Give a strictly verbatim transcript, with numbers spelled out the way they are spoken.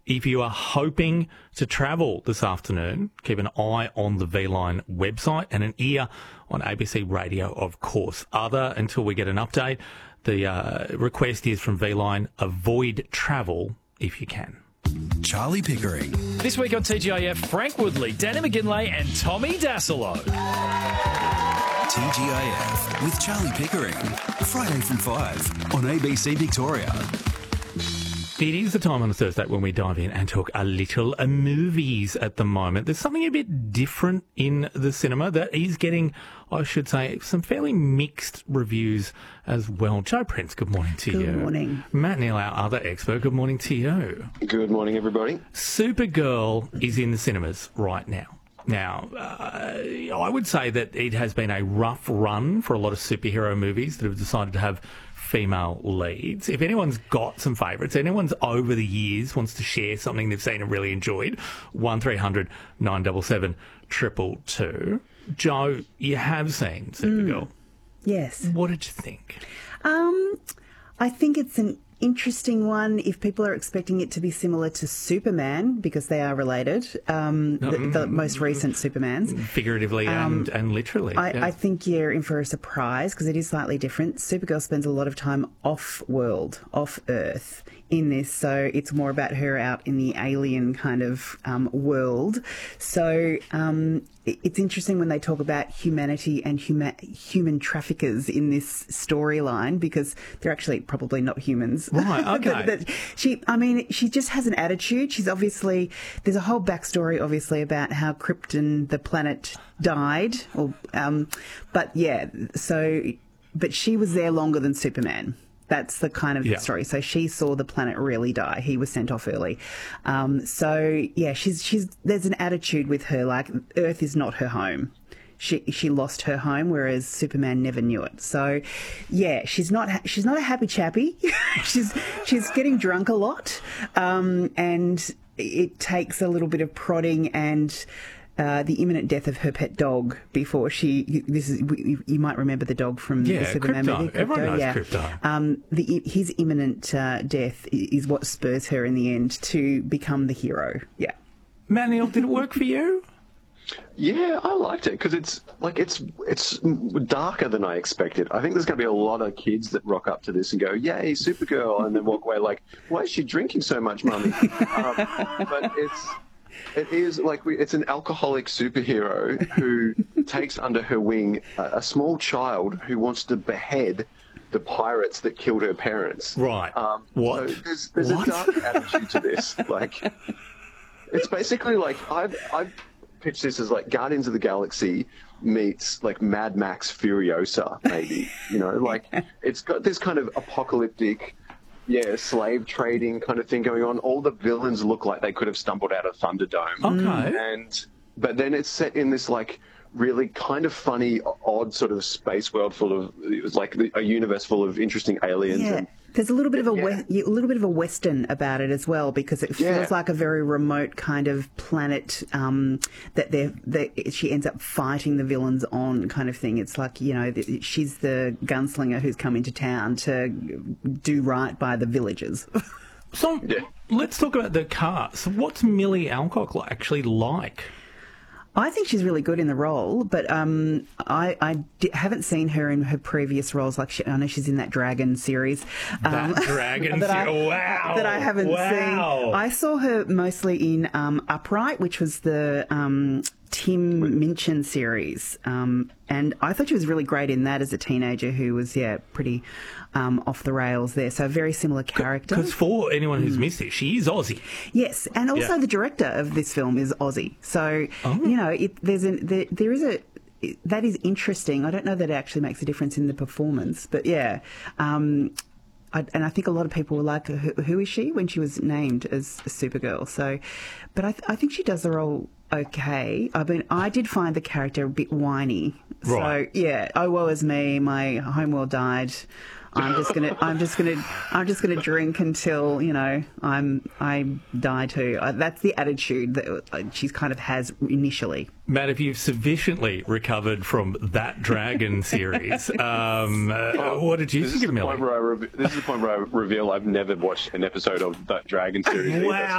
If you are hoping to travel this afternoon, keep an eye on the V-Line website and an ear on A B C Radio, of course. Other, until we get an update, the uh, request is from V-Line, avoid travel if you can. Charlie Pickering. This week on T G I F, Frank Woodley, Danny McGinlay and Tommy Dassolo. T G I F with Charlie Pickering. Friday from five on A B C Victoria. It is the time on a Thursday when we dive in and talk a little uh, movies at the moment. There's something a bit different in the cinema that is getting, I should say, some fairly mixed reviews as well. Joe Prince, good morning to good you. Good morning. Matt Neal, our other expert, good morning to you. Good morning, everybody. Supergirl is in the cinemas right now. Now, uh, I would say that it has been a rough run for a lot of superhero movies that have decided to have female leads. If anyone's got some favourites, anyone's over the years wants to share something they've seen and really enjoyed, one three hundred nine seven seven two two two. Joe, you have seen Supergirl. Mm, yes. What did you think? Um, I think it's an interesting one if people are expecting it to be similar to Superman, because they are related, um, the, the most recent Supermans. Figuratively um, and, and literally. I, yeah. I think you're in for a surprise because it is slightly different. Supergirl spends a lot of time off-world, off-Earth in this, so it's more about her out in the alien kind of um, world. So um, it, it's interesting when they talk about humanity and huma- human traffickers in this storyline, because they're actually probably not humans. Right, okay. but, but she, I mean, she just has an attitude. She's obviously, there's a whole backstory, obviously, about how Krypton, the planet, died. Or, um, but yeah, so, but she was there longer than Superman. That's the kind of yeah. story. So she saw the planet really die. He was sent off early. Um, so yeah, she's she's there's an attitude with her like Earth is not her home. She she lost her home, whereas Superman never knew it. So, yeah, she's not ha- she's not a happy chappy. she's she's getting drunk a lot, um, and it takes a little bit of prodding and uh, the imminent death of her pet dog before she. This is you might remember the dog from yeah, the Superman Crypto. movie. Crypto, Everyone knows yeah. Crypto. Um, the his imminent uh, death is what spurs her in the end to become the hero. Yeah. Matt Neal, did it work for you? Yeah, I liked it because it's like it's it's darker than I expected. I think there's going to be a lot of kids that rock up to this and go, "Yay, Supergirl!" and then walk away like, "Why is she drinking so much, Mummy?" um, but it's it is like we, it's an alcoholic superhero who takes under her wing a, a small child who wants to behead the pirates that killed her parents. Right. Um, what? So there's there's what? a dark attitude to this. Like, it's basically like I've I've. pitch this as like Guardians of the Galaxy meets like Mad Max Furiosa, maybe. You know, like it's got this kind of apocalyptic, yeah, slave trading kind of thing going on. All the villains look like they could have stumbled out of Thunderdome. Okay. And but then it's set in this like really kind of funny, odd sort of space world full of it was like a universe full of interesting aliens. Yeah. And, There's a little bit of a yeah. we- a little bit of a western about it as well, because it feels Yeah. like a very remote kind of planet um, that they that she ends up fighting the villains on, kind of thing. It's like, you know, th- she's the gunslinger who's come into town to do right by the villagers. So Yeah. let's talk about the cast. What's Millie Alcock actually like? I think she's really good in the role, but um, I, I di- haven't seen her in her previous roles. Like she, I know she's in that Dragon series. Um, That Dragon that I, series. Wow. That I haven't Wow. seen. I saw her mostly in um, Upright, which was the um, Tim Minchin series. Um, and I thought she was really great in that as a teenager who was, yeah, pretty um, off the rails there. So a very similar character. Because for anyone who's missed it, she is Aussie. Yes, and also Yeah. the director of this film is Aussie. So, Oh. you know, it, there's an, there, there is a... That is interesting. I don't know that it actually makes a difference in the performance, but yeah. Um, I, and I think a lot of people were like, who, who is she, when she was named as Supergirl. So, but I, th- I think she does the role okay. I mean, I did find the character a bit whiny. Right. So, yeah, oh, woe is me, my homeworld died. I'm just gonna, I'm just gonna, I'm just gonna drink until, you know, I'm, I die too. Uh, that's the attitude that uh, she kind of has initially. Matt, if you've sufficiently recovered from that Dragon series, um, uh, what did you This think is, of the point Millie? where I re- this is the point where I reveal I've never watched an episode of that Dragon series. Wow. either.